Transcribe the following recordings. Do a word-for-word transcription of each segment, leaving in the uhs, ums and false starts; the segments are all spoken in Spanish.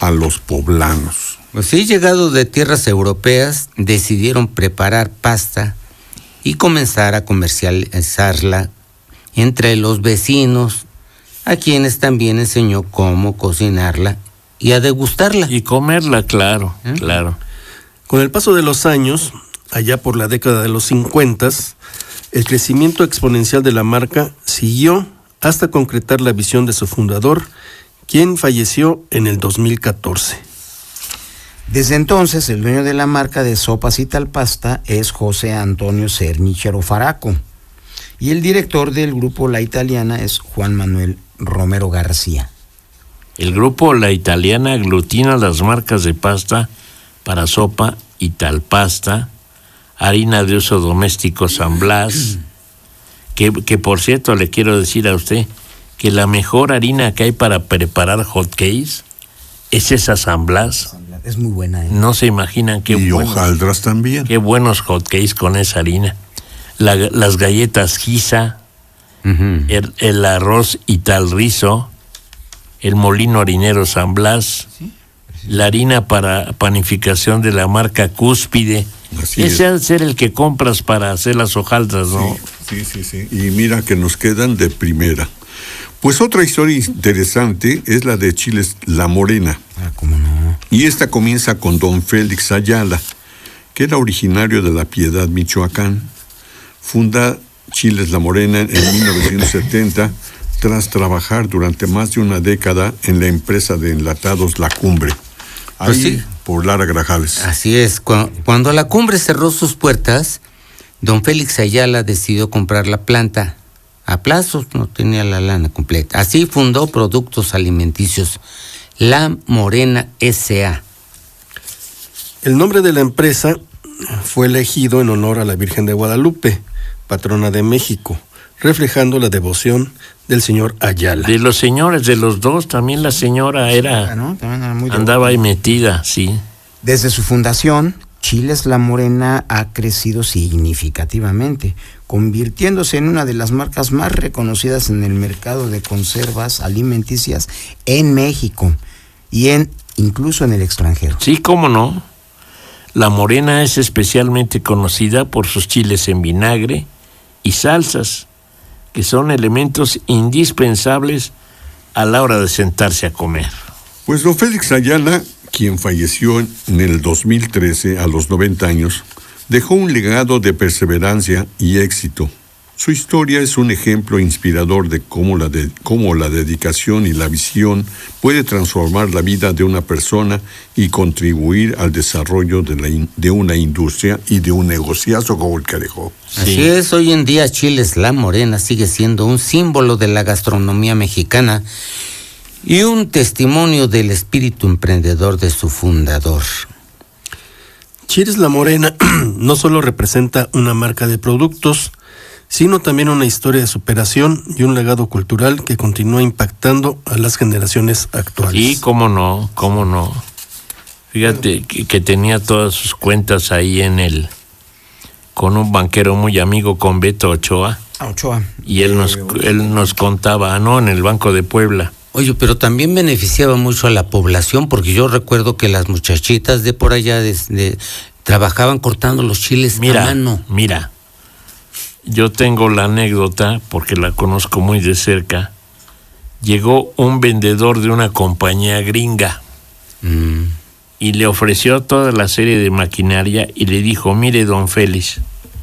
a los poblanos. Pues sí, llegados de tierras europeas, decidieron preparar pasta y comenzar a comercializarla entre los vecinos, a quienes también enseñó cómo cocinarla y a degustarla. Y comerla, claro, ¿Eh? claro. Con el paso de los años, allá por la década de los cincuentas, el crecimiento exponencial de la marca siguió hasta concretar la visión de su fundador, quien falleció en el dos mil catorce. Desde entonces, el dueño de la marca de sopas Italpasta es José Antonio Cernichero Faraco, y el director del grupo La Italiana es Juan Manuel Romero García. El grupo La Italiana aglutina las marcas de pasta para sopa Italpasta, harina de uso doméstico San Blas, que, que por cierto le quiero decir a usted que la mejor harina que hay para preparar hotcakes es esa San Blas. Es muy buena, ¿eh? No se imaginan qué y buenos, hojaldras también. Qué buenos hotcakes con esa harina. La, las galletas Giza, uh-huh. el, el arroz Italrizo, el molino harinero San Blas, ¿sí? La harina para panificación de la marca Cúspide. Así Ese ha de ser el que compras para hacer las hojaldras, ¿no? Sí, sí, sí, sí. Y mira que nos quedan de primera. Pues otra historia interesante es la de Chiles La Morena. Ah, ¿cómo no? Y esta comienza con don Félix Ayala, que era originario de La Piedad, Michoacán. Funda Chiles La Morena en mil novecientos setenta, tras trabajar durante más de una década en la empresa de enlatados La Cumbre. Ahí, pues sí, por Lara Grajales. Así es. Cuando, cuando La Cumbre cerró sus puertas, don Félix Ayala decidió comprar la planta a plazos, no tenía la lana completa. Así fundó Productos Alimenticios La Morena S A El nombre de la empresa fue elegido en honor a la Virgen de Guadalupe, patrona de México, reflejando la devoción del señor Ayala. De los señores, de los dos, también la señora era, ¿no? También era muy andaba ahí metida, sí. Desde su fundación, Chiles La Morena ha crecido significativamente, convirtiéndose en una de las marcas más reconocidas en el mercado de conservas alimenticias en México y en incluso en el extranjero. Sí, cómo no. La Morena es especialmente conocida por sus chiles en vinagre y salsas, que son elementos indispensables a la hora de sentarse a comer. Pues don Félix Ayala, quien falleció en el dos mil trece a los noventa años, dejó un legado de perseverancia y éxito. Su historia es un ejemplo inspirador de cómo la, de, cómo la dedicación y la visión puede transformar la vida de una persona y contribuir al desarrollo de, la, de una industria y de un negociazo como el que dejó. Sí. Así es, hoy en día Chiles La Morena sigue siendo un símbolo de la gastronomía mexicana y un testimonio del espíritu emprendedor de su fundador. Chiles La Morena no solo representa una marca de productos, sino también una historia de superación y un legado cultural que continúa impactando a las generaciones actuales. Sí, cómo no, cómo no. Fíjate que, que tenía todas sus cuentas ahí en el, con un banquero muy amigo, con Beto Ochoa. Ah, Ochoa. Y él nos, él nos contaba, ah, no, en el Banco de Puebla. Oye, pero también beneficiaba mucho a la población, porque yo recuerdo que las muchachitas de por allá de, de, trabajaban cortando los chiles mira, a mano. Mira, yo tengo la anécdota, porque la conozco muy de cerca. Llegó un vendedor de una compañía gringa mm. y le ofreció toda la serie de maquinaria y le dijo, mire, don Félix,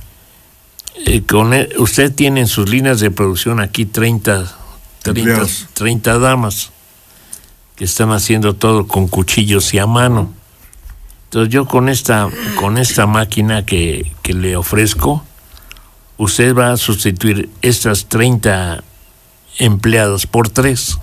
eh, con él, usted tiene en sus líneas de producción aquí treinta, treinta, treinta damas que están haciendo todo con cuchillos y a mano. Entonces yo con esta, con esta máquina que, que le ofrezco, usted va a sustituir estas treinta empleados por tres.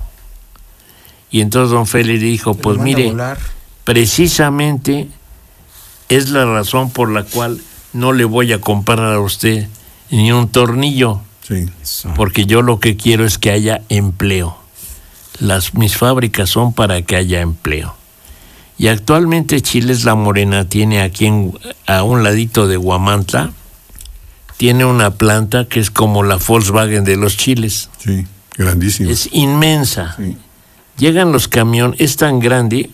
Y entonces don Félix dijo, pues mire, precisamente es la razón por la cual no le voy a comprar a usted ni un tornillo. Sí. Porque yo lo que quiero es que haya empleo. Las, mis fábricas son para que haya empleo. Y actualmente Chiles La Morena tiene aquí en, a un ladito de Huamantla, tiene una planta que es como la Volkswagen de los chiles. Sí, grandísima. Es inmensa. Sí. Llegan los camiones, es tan grande